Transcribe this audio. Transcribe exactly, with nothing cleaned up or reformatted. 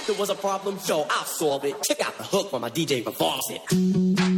there was a problem, yo, I'll solve it. Check out the hook while my D J performs it.